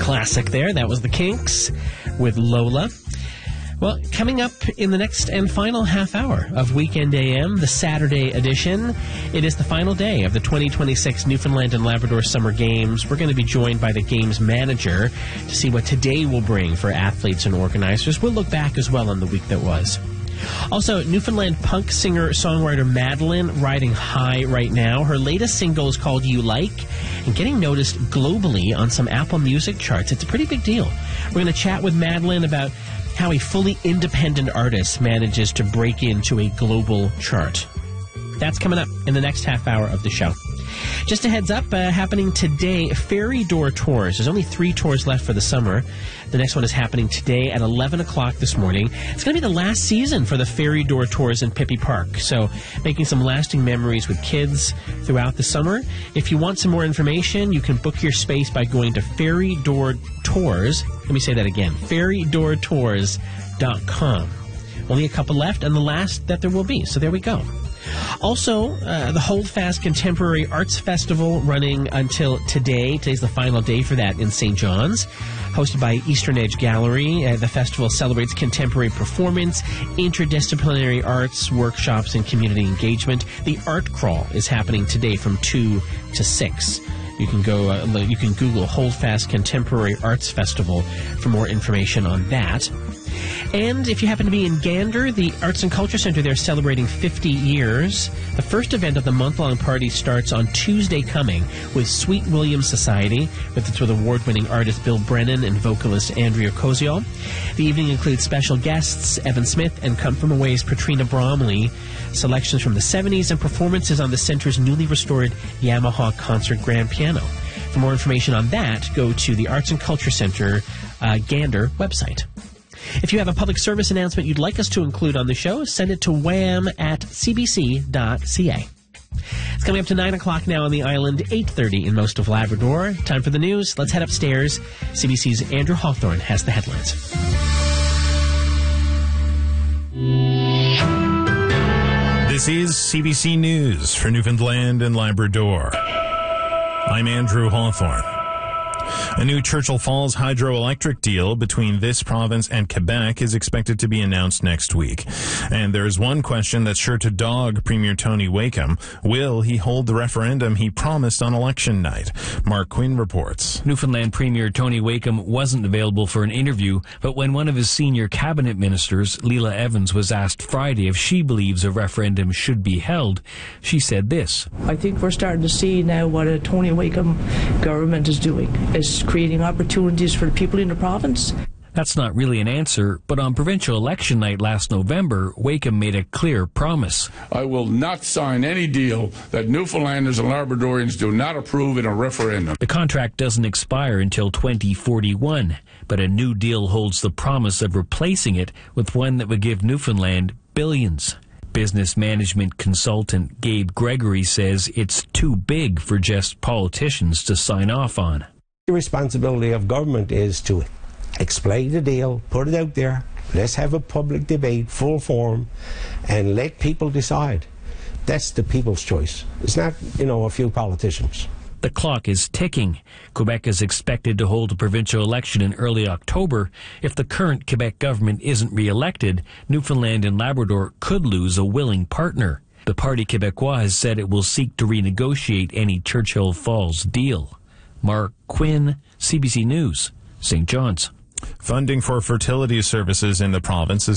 classic there. That was the Kinks with Lola. Well, coming up in the next and final half hour of Weekend AM, the Saturday edition, it is the final day of the 2026 Newfoundland and Labrador Summer Games. We're going to be joined by the games manager to see what today will bring for athletes and organizers. We'll look back as well on the week that was. Also, Newfoundland punk singer-songwriter Madeline riding high right now. Her latest single is called You Like and getting noticed globally on some Apple Music charts. It's a pretty big deal. We're going to chat with Madeline about how a fully independent artist manages to break into a global chart. That's coming up in the next half hour of the show. Just a heads up, happening today, Ferry Door Tours. There's only 3 tours left for the summer. The next one is happening today at 11 o'clock this morning. It's going to be the last season for the Ferry Door Tours in Pippi Park, so making some lasting memories with kids throughout the summer. If you want some more information, you can book your space by going to Ferry Door Tours. Let me say that again, ferrydoortours.com. Only a couple left, and the last that there will be, so there we go. Also, the Holdfast Contemporary Arts Festival running until today. Today's the final day for that in St. John's. Hosted by Eastern Edge Gallery, the festival celebrates contemporary performance, interdisciplinary arts, workshops, and community engagement. The Art Crawl is happening today from 2 to 6. You can go. You can Google Holdfast Contemporary Arts Festival for more information on that. And if you happen to be in Gander, the Arts and Culture Center, they're celebrating 50 years. The first event of the month-long party starts on Tuesday coming with Sweet Williams Society, with award-winning artist Bill Brennan and vocalist Andrea Koziol. The evening includes special guests, Evan Smith and Come From Away's Patrina Bromley, selections from the 70s, and performances on the center's newly restored Yamaha concert grand piano. For more information on that, go to the Arts and Culture Center Gander website. If you have a public service announcement you'd like us to include on the show, send it to wham@cbc.ca. It's coming up to 9 o'clock now on the island, 8:30 in most of Labrador. Time for the news. Let's head upstairs. CBC's Andrew Hawthorne has the headlines. This is CBC News for Newfoundland and Labrador. I'm Andrew Hawthorne. A new Churchill Falls hydroelectric deal between this province and Quebec is expected to be announced next week. And there's one question that's sure to dog Premier Tony Wakeham. Will he hold the referendum he promised on election night? Mark Quinn reports. Newfoundland Premier Tony Wakeham wasn't available for an interview, but when one of his senior cabinet ministers, Leila Evans, was asked Friday if she believes a referendum should be held, she said this. I think we're starting to see now what a Tony Wakeham government is doing. Is creating opportunities for the people in the province. That's not really an answer, but on provincial election night last November, Wakeham made a clear promise. I will not sign any deal that Newfoundlanders and Labradorians do not approve in a referendum. The contract doesn't expire until 2041, but a new deal holds the promise of replacing it with one that would give Newfoundland billions. Business management consultant Gabe Gregory says it's too big for just politicians to sign off on. The responsibility of government is to explain the deal, put it out there, let's have a public debate, full form, and let people decide. That's the people's choice. It's not, a few politicians. The clock is ticking. Quebec is expected to hold a provincial election in early October. If the current Quebec government isn't re-elected, Newfoundland and Labrador could lose a willing partner. The Parti Québécois has said it will seek to renegotiate any Churchill Falls deal. Mark Quinn, CBC News, St. John's. Funding for fertility services in the province is